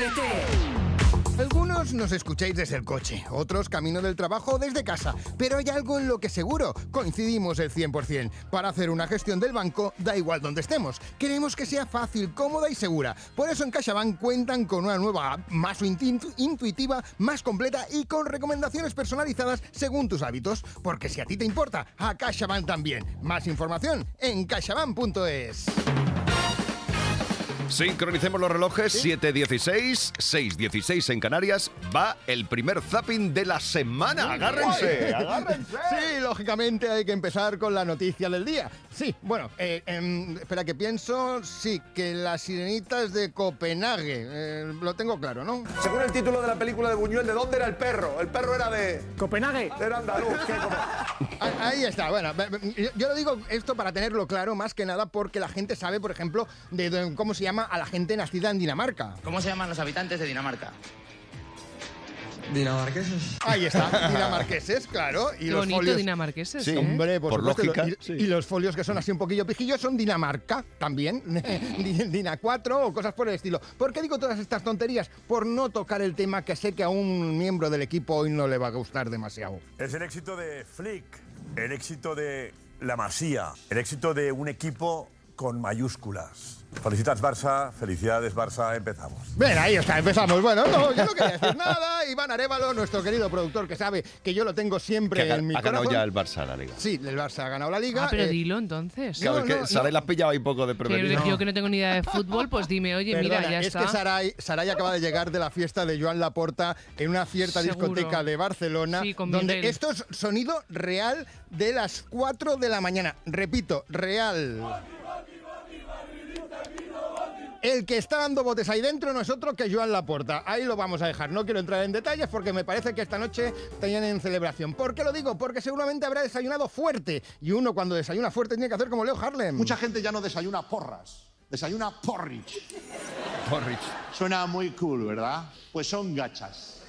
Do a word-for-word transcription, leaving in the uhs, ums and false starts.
T. Algunos nos escucháis desde el coche, otros camino del trabajo o desde casa, pero hay algo en lo que seguro coincidimos el cien por cien. Para hacer una gestión del banco, da igual donde estemos. Queremos que sea fácil, cómoda y segura. Por eso en CaixaBank cuentan con una nueva app más intu- intuitiva, más completa y con recomendaciones personalizadas según tus hábitos. Porque si a ti te importa, a CaixaBank también. Más información en caixabank punto es. Sincronicemos los relojes, siete dieciséis, seis dieciséis en Canarias. Va el primer zapping de la semana. ¡Agárrense! ¡Agárrense! Sí, lógicamente hay que empezar con la noticia del día. Sí, bueno, eh, eh, espera que pienso. Sí, que las sirenitas de Copenhague. Eh, lo tengo claro, ¿no? Según el título de la película de Buñuel, ¿de dónde era el perro? El perro era de... Copenhague. Era andaluz. ¿Qué? ¿Cómo? Ahí está, bueno, yo, yo lo digo esto para tenerlo claro, más que nada porque la gente sabe, por ejemplo, de, de cómo se llama a la gente nacida en Dinamarca. ¿Cómo se llaman los habitantes de Dinamarca? Dinamarqueses. Ahí está, dinamarqueses, claro. Y Qué los bonito, folios... dinamarqueses, Sí. ¿eh? Hombre, por, Por supuesto, lógica, y, sí. y los folios que son así un poquillo pijillos son Dinamarca también, Dina cuatro o cosas por el estilo. ¿Por qué digo todas estas tonterías? Por no tocar el tema que sé que a un miembro del equipo hoy no le va a gustar demasiado. Es el éxito de Flick, el éxito de La Masía, el éxito de un equipo con mayúsculas. Felicitats, Barça. Felicidades, Barça. Empezamos. Bien, ahí está, empezamos. Bueno, no, yo no quería decir nada. Iván Arévalo, nuestro querido productor que sabe que yo lo tengo siempre Que ha, en mi ha ganado corazón. ya el Barça la Liga. Sí, el Barça ha ganado la Liga. Ah, pero eh, dilo entonces. Claro, No, es que no, Saray no. la has pillado ahí poco de Que prevenido. yo que no tengo ni idea de fútbol, pues dime, oye, Perdona, mira, ya es está. que Saray, Saray acaba de llegar de la fiesta de Joan Laporta en una cierta Seguro. discoteca de Barcelona, Sí, con donde Miguel. esto es sonido real de las cuatro de la mañana. Repito, real. El que está dando botes ahí dentro no es otro que Joan Laporta. Ahí lo vamos a dejar. No quiero entrar en detalles porque me parece que esta noche tienen celebración. ¿Por qué lo digo? Porque seguramente habrá desayunado fuerte. Y uno cuando desayuna fuerte tiene que hacer como Leo Harlem. Mucha gente ya no desayuna porras, desayuna porridge. Porridge. Suena muy cool, ¿verdad? Pues son gachas.